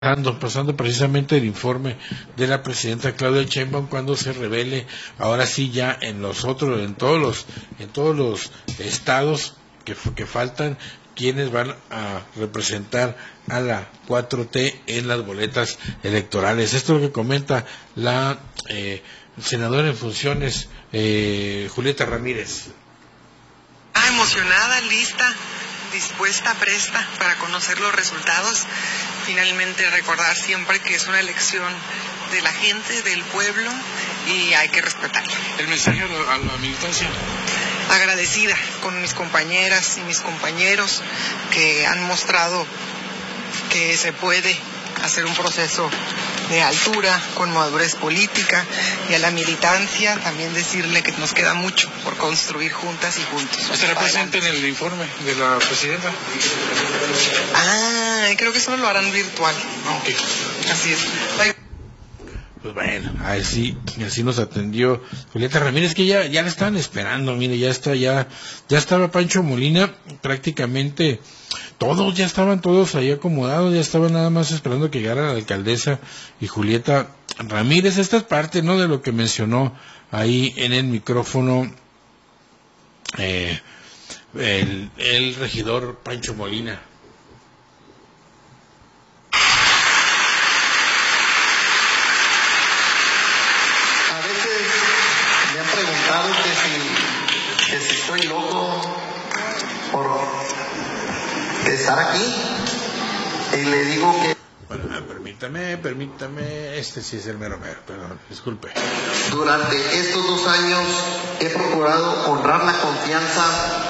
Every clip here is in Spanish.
pasando precisamente el informe de la presidenta Claudia Sheinbaum cuando se revele, ahora sí ya en todos los estados que faltan, quienes van a representar a la 4T en las boletas electorales. Esto es lo que comenta la senadora en funciones, Julieta Ramírez. Emocionada, lista, dispuesta, presta para conocer los resultados. Finalmente recordar siempre que es una elección de la gente, del pueblo, y hay que respetarla. ¿El mensaje a la militancia? Agradecida con mis compañeras y mis compañeros que han mostrado que se puede hacer un proceso de altura, con madurez política, y a la militancia también decirle que nos queda mucho por construir juntas y juntos. ¿Estará presente en el informe de la presidenta? Creo que eso lo harán virtual. Okay. Así es. Pues bueno, así nos atendió Julieta Ramírez, que ya la estaban esperando. Mire, ya estaba Pancho Molina, prácticamente ya estaban todos ahí acomodados, ya estaban nada más esperando que llegara la alcaldesa y Julieta Ramírez. Esta es parte, ¿no?, de lo que mencionó ahí en el micrófono el regidor Pancho Molina. Que si estoy loco por estar aquí, y le digo que... Bueno, permítame, este sí es el mero, perdón, disculpe. Durante estos 2 años he procurado honrar la confianza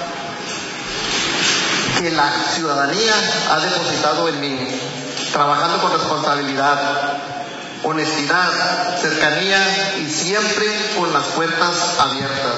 que la ciudadanía ha depositado en mí, trabajando con responsabilidad, honestidad, cercanía y siempre con las puertas abiertas.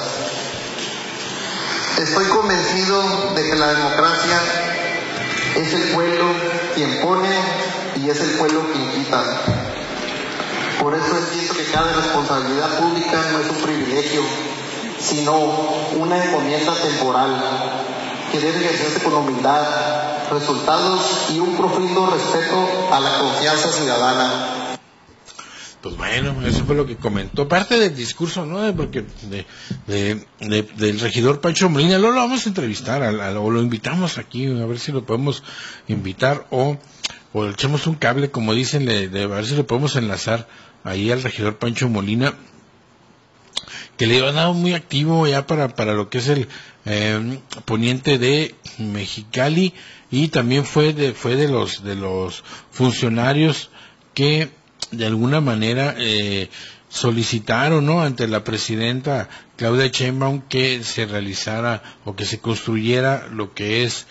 Estoy convencido de que la democracia es el pueblo quien pone y es el pueblo quien quita. Por eso entiendo que cada responsabilidad pública no es un privilegio, sino una encomienda temporal que debe ejercerse con humildad, resultados y un profundo respeto a la confianza ciudadana. Pues bueno, eso fue lo que comentó, parte del discurso, ¿no? Porque del regidor Pancho Molina. Luego lo vamos a entrevistar, o lo invitamos aquí, a ver si lo podemos invitar, o le echamos un cable, como dicen, a ver si lo podemos enlazar ahí al regidor Pancho Molina, que le ha dado muy activo ya para lo que es el poniente de Mexicali, y también fue de los funcionarios que de alguna manera solicitaron, ¿no?, ante la presidenta Claudia Sheinbaum que se realizara o que se construyera lo que es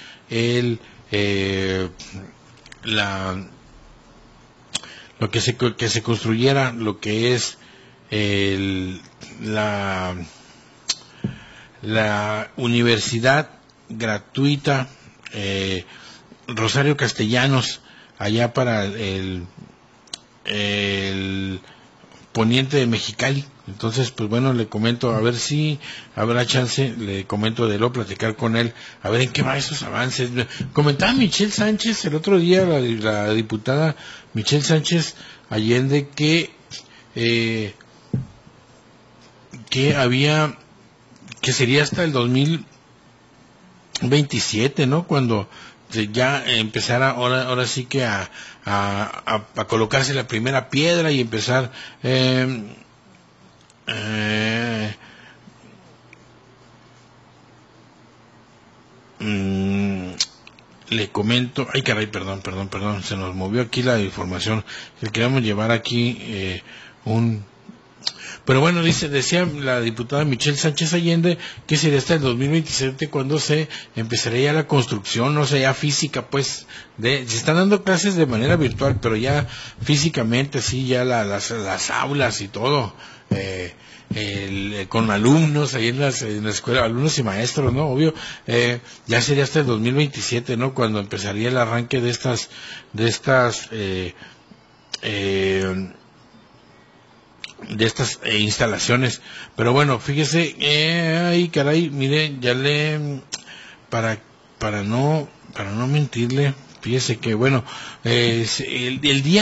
que se construyera lo que es la universidad gratuita Rosario Castellanos, allá para el poniente de Mexicali. Entonces, pues bueno, le comento, a ver si habrá chance, le comento de lo platicar con él, a ver en qué va esos avances. Comentaba Michelle Sánchez el otro día, la diputada Michelle Sánchez Allende, que sería hasta el 2027, ¿no?, cuando ya empezara ahora sí que a colocarse la primera piedra y empezar le comento, ay caray, perdón, se nos movió aquí la información, que queríamos llevar aquí pero bueno, decía la diputada Michelle Sánchez Allende que sería hasta el 2027 cuando se empezaría ya la construcción, no sé, ya física, pues, se están dando clases de manera virtual, pero ya físicamente, sí, ya las aulas y todo, con alumnos ahí en la escuela, alumnos y maestros, ¿no? Obvio, ya sería hasta el 2027, ¿no?, cuando empezaría el arranque de estas instalaciones. Pero bueno, fíjese, ay caray, mire, ya para no mentirle, Fíjese que, bueno, el día